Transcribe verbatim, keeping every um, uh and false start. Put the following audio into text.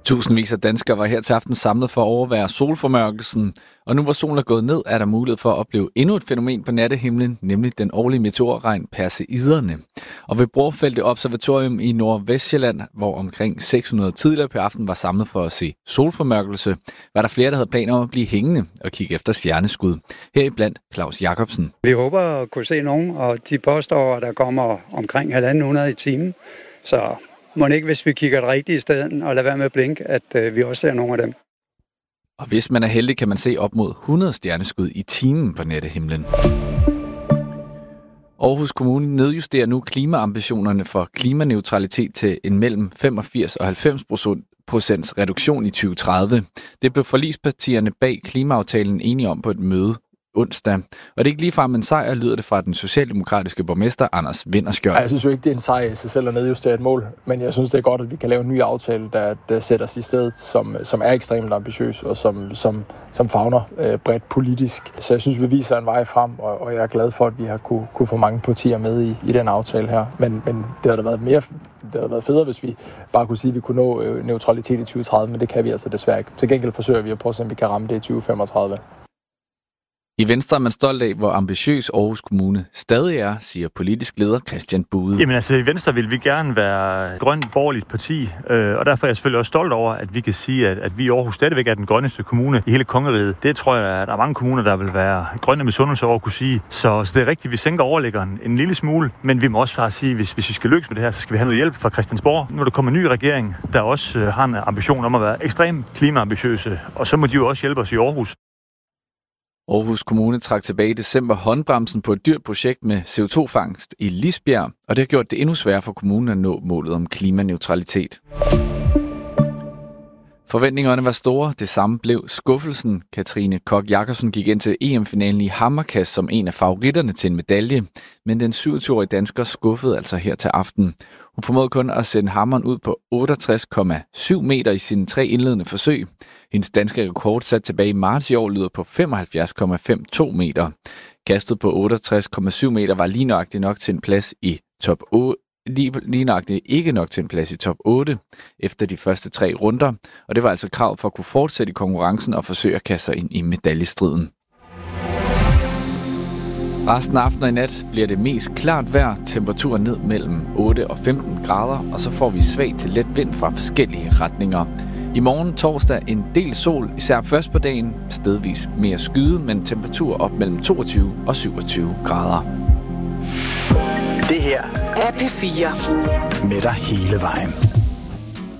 Tusindvis af danskere var her til aften samlet for at overvære solformørkelsen, og nu hvor solen er gået ned, er der mulighed for at opleve endnu et fænomen på nattehimlen, nemlig den årlige meteorregn Perseiderne. Og ved Brorfeldt Observatorium i Nordvestjylland, hvor omkring seks hundrede tidligere på aften var samlet for at se solformørkelse, var der flere, der havde planer om at blive hængende og kigge efter stjerneskud. Heriblandt Claus Jacobsen. Vi håber at kunne se nogen, og de påstår, at der kommer omkring halvanden hundrede i timen, så må ikke, hvis vi kigger det rigtige sted og lader være med at blinke, at øh, vi også ser nogle af dem. Og hvis man er heldig, kan man se op mod hundrede stjerneskud i timen på nattehimlen. Aarhus Kommune nedjusterer nu klimaambitionerne for klimaneutralitet til en mellem femogfirs og halvfems procent reduktion i tyve tredive. Det blev forligspartierne bag klimaaftalen enige om på et møde onsdag. Og det er ikke ligefrem en sejr, lyder det fra den socialdemokratiske borgmester Anders Vinterskjold. Jeg synes jo ikke, det er en sejr i sig selv at nedjustere et mål, men jeg synes, det er godt, at vi kan lave en ny aftale, der, der sætter os i stedet, som, som er ekstremt ambitiøs og som, som, som favner øh, bredt politisk. Så jeg synes, vi viser en vej frem, og, og jeg er glad for, at vi har kunne, kunne få mange partier med i, i den aftale her. Men, men det har da været mere, det har været federe, hvis vi bare kunne sige, at vi kunne nå øh, neutralitet i tyve tredive, men det kan vi altså desværre ikke. Til gengæld forsøger vi at prøve at se, om vi kan ramme det i tyve femogtredive. I Venstre er man stolt af, hvor ambitiøs Aarhus Kommune stadig er, siger politisk leder Christian Bude. Jamen altså, i Venstre vil vi gerne være et grønt borgerligt parti, øh, og derfor er jeg selvfølgelig også stolt over, at vi kan sige, at, at vi i Aarhus stadigvæk er den grønneste kommune i hele kongeriget. Det tror jeg, at der er mange kommuner, der vil være grønne misundelse over at kunne sige. Så, så det er rigtigt, vi sænker overliggeren en lille smule, men vi må også bare sige, hvis, hvis vi skal lykkes med det her, så skal vi have noget hjælp fra Christiansborg. Nu er der kommet en ny regering, der også øh, har en ambition om at være ekstremt klimaambitiøse, og så må de jo også hjælpe os i Aarhus. Aarhus Kommune trak tilbage i december håndbremsen på et dyrt projekt med C O to fangst i Lisbjerg, og det har gjort det endnu sværere for kommunen at nå målet om klimaneutralitet. Forventningerne var store, det samme blev skuffelsen. Katrine Koch Jacobsen gik ind til E M-finalen i hammerkast som en af favoritterne til en medalje, men den syvogtyve-årige dansker skuffede altså her til aften. Hun formåede kun at sende hammeren ud på otteogtres komma syv meter i sine tre indledende forsøg. Hendes danske rekord sat tilbage i marts i år lyder på femoghalvfjerds komma femoghalvtreds meter. Kastet på otteogtres komma syv meter var lige nøjagtigt nok til en plads i top otte. Lige, lige nøjagtigt ikke nok til en plads i top otte efter de første tre runder, og det var altså krav for at kunne fortsætte i konkurrencen og forsøge at kaste sig ind i medaljestriden. Resten af aftenen og i nat bliver det mest klart vejr, temperaturen ned mellem otte og femten grader, og så får vi svag til let vind fra forskellige retninger. I morgen torsdag en del sol, især først på dagen, stedvis mere skyde, men temperatur op mellem toogtyve og syvogtyve grader. Det her er P fire. Med dig hele vejen.